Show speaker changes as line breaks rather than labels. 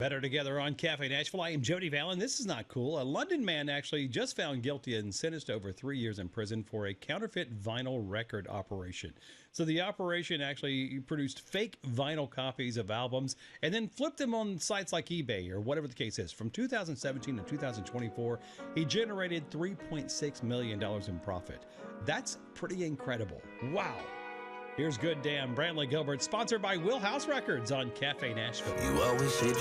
Better Together on Cafe Nashville. I am Jody Vallon. This is not cool. A London man actually just found guilty and sentenced to over 3 years in prison for a counterfeit vinyl record operation. So the operation actually produced fake vinyl copies of albums and then flipped them on sites like eBay or whatever the case is. From 2017 to 2024, he generated $3.6 million in profit. That's pretty incredible. Wow. Here's Good Damn, Brantley Gilbert, sponsored by Wheelhouse Records on Cafe Nashville.
You always said